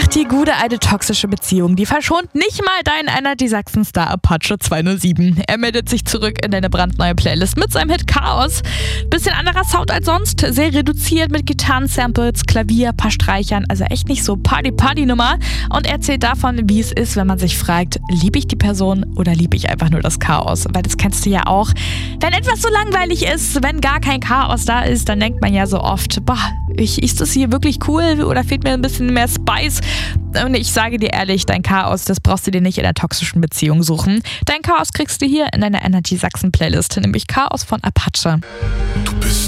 die gute alte toxische Beziehung, die verschont nicht mal deinen Energy Sachsen-Star Apache 207. Er meldet sich zurück in deine brandneue Playlist mit seinem Hit Chaos. Bisschen anderer Sound als sonst, sehr reduziert mit Gitarren-Samples, Klavier, paar Streichern, also echt nicht so Party-Nummer. Und er erzählt davon, wie es ist, wenn man sich fragt, liebe ich die Person oder liebe ich einfach nur das Chaos? Weil das kennst du ja auch. Wenn etwas so langweilig ist, wenn gar kein Chaos da ist, dann denkt man ja so oft, ist das hier wirklich cool oder fehlt mir ein bisschen mehr Spice? Und ich sage dir ehrlich, dein Chaos, das brauchst du dir nicht in einer toxischen Beziehung suchen. Dein Chaos kriegst du hier in deiner Energy Sachsen Playlist, nämlich Chaos von Apache. Du bist